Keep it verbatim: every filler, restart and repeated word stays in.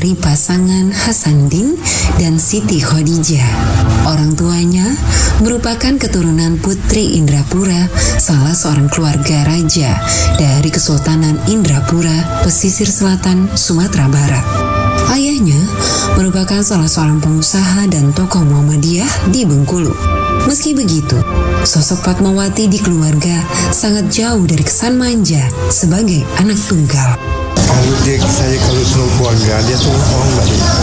dari pasangan Hasanuddin dan Siti Khadijah. Orang tuanya merupakan keturunan Putri Indrapura, salah seorang keluarga raja dari Kesultanan Indrapura, pesisir selatan Sumatera Barat. Ayahnya merupakan salah seorang pengusaha dan tokoh Muhammadiyah di Bengkulu. Meski begitu, sosok Fatmawati di keluarga sangat jauh dari kesan manja sebagai anak tunggal. Kalau dia saya kalau seluruh keluarga dia tuh orang baik.